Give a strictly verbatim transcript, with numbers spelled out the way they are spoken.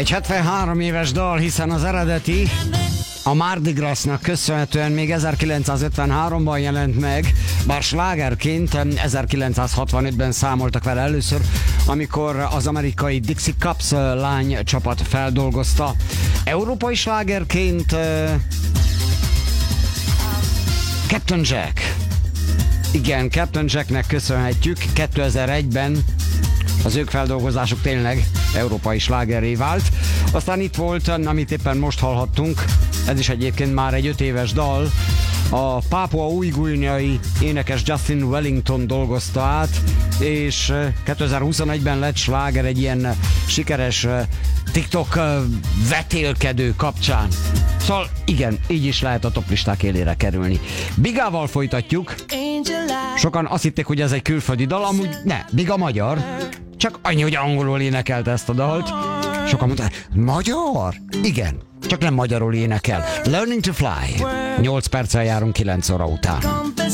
Egy hetvenhárom éves dal, hiszen az eredeti a Mardi Grasnak köszönhetően még ezerkilencszázötvenháromban jelent meg, bár slágerként ezerkilencszázhatvanötben számoltak vele először, amikor az amerikai Dixie Cups lány csapat feldolgozta. Európai slágerként uh, Captain Jack. Igen, Captain Jacknek köszönhetjük. kétezer-egyben az ők feldolgozásuk tényleg európai slágerré vált. Aztán itt volt, amit éppen most hallhattunk, ez is egyébként már egy öt éves dal, a Pápua új-guineai énekes Justin Wellington dolgozta át, és kétezer-huszonegyben lett sláger egy ilyen sikeres TikTok vetélkedő kapcsán. Szóval igen, így is lehet a toplisták élére kerülni. Bigával folytatjuk. Sokan azt hitték, hogy ez egy külföldi dal, amúgy ne, Biga magyar, csak annyi, hogy angolul énekelte ezt a dalt. Sokan mondták, magyar? Igen, csak nem magyarul énekel. Learning to Fly. nyolc perccel járunk kilenc óra után.